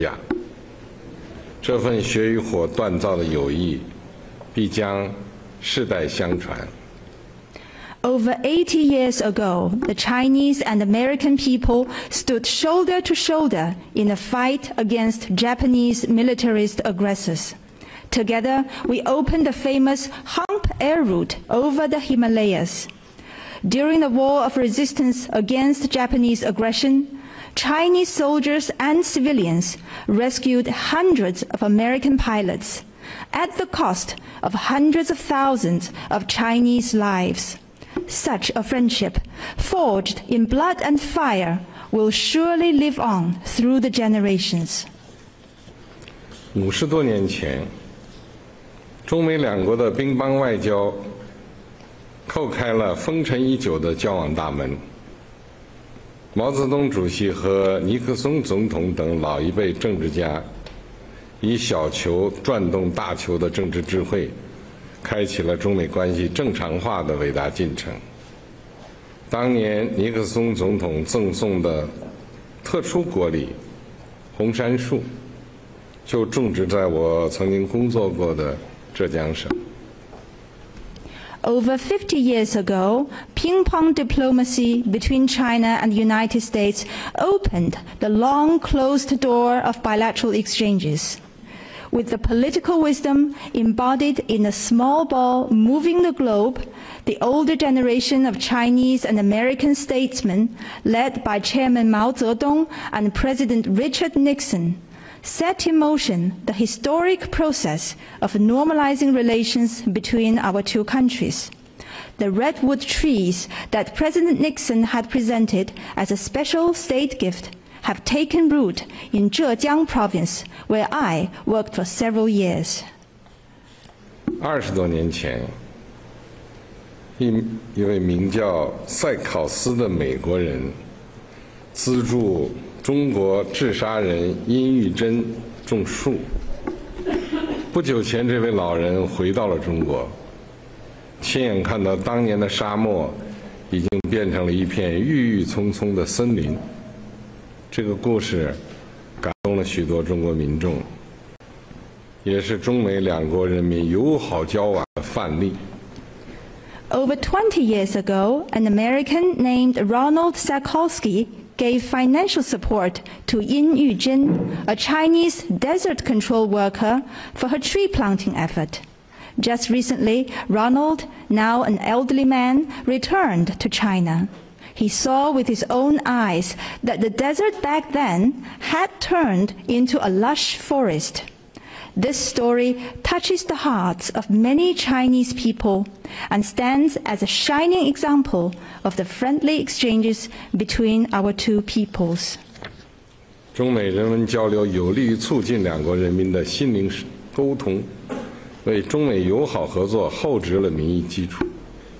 呀，这份血与火锻造的友谊，必将世代相传。 Over 80 years ago, the Chinese and American people stood shoulder to shoulder in a fight against Japanese militarist aggressors. Together, we opened the famous Hump Air Route over the Himalayas. During the War of Resistance against Japanese aggression, Chinese soldiers and civilians rescued hundreds of American pilots at the cost of hundreds of thousands of Chinese lives. Such a friendship, forged in blood and fire, will surely live on through the generations. 50多年前，中美两国的乒乓外交叩开了封尘已久的交往大门。毛泽东主席和尼克松总统等老一辈政治家，以小球转动大球的政治智慧， 开启了中美关系正常化的伟大进程。当年尼克松总统赠送的特殊国礼——红杉树，就种植在我曾经工作过的浙江省。 Over 50 years ago, ping-pong diplomacy between China and the United States opened the long-closed door of bilateral exchanges. With the political wisdom embodied in a small ball moving the globe, the older generation of Chinese and American statesmen, led by Chairman Mao Zedong and President Richard Nixon, set in motion the historic process of normalizing relations between our two countries. The redwood trees that President Nixon had presented as a special state gift have taken root in Zhejiang province, where I worked for several years. 20多年前，一位名叫塞考斯的美国人资助中国治沙人殷玉珍种树。不久前，这位老人回到了中国，亲眼看到当年的沙漠已经变成了一片郁郁葱葱的森林。 这个故事感动了许多中国民众，也是中美两国人民友好交往的范例。 Over 20 years ago, an American named Ronald Sakolsky gave financial support to Yin Yujin, a Chinese desert control worker, for her tree planting effort. Just recently, Ronald, now an elderly man, returned to China. He saw with his own eyes that the desert back then had turned into a lush forest. This story touches the hearts of many Chinese people and stands as a shining example of the friendly exchanges between our two peoples. 中美人文交流有利于促进两国人民的心灵沟通，为中美友好合作厚植了民意基础。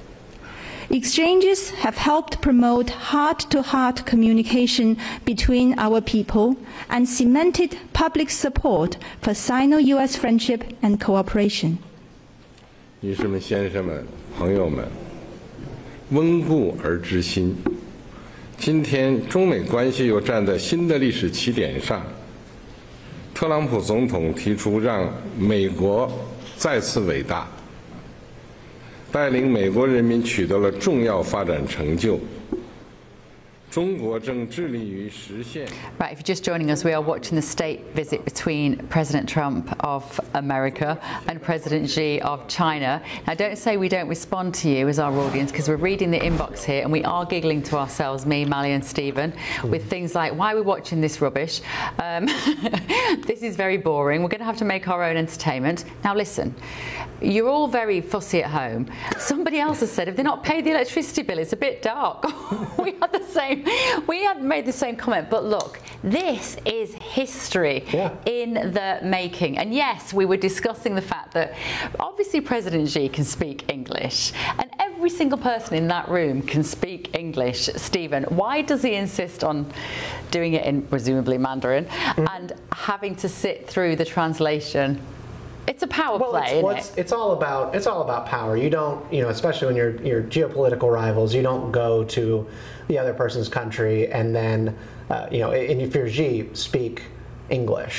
Exchanges have helped promote heart-to-heart communication between our people and cemented public support for Sino-US friendship and cooperation. 女士们、先生们、朋友们，温故而知新。今天，中美关系又站在新的历史起点上。特朗普总统提出让美国再次伟大。 带领美国人民取得了重要发展成就。中国正致力于实现。 Right, if you're just joining us, we are watching the state visit between President Trump of America and President Xi of China. Now, don't say we don't respond to you as our audience, because we're reading the inbox here and we are giggling to ourselves, me, Mally and Stephen, with things like, why are we watching this rubbish? This is very boring. We're going to have to make our own entertainment. Now, listen. You're all very fussy at home. Somebody else has said if they're not paid the electricity bill, it's a bit dark. We had made the same comment, but look, this is history in the making. And yes, we were discussing the fact that obviously President Xi can speak English, and every single person in that room can speak English. Stephen, why does he insist on doing it in presumably Mandarin and having to sit through the translation? It's a power play, isn't it? It's all about power. You don't, especially when you're geopolitical rivals, you don't go to the other person's country and then, and if you're Xi, speak English.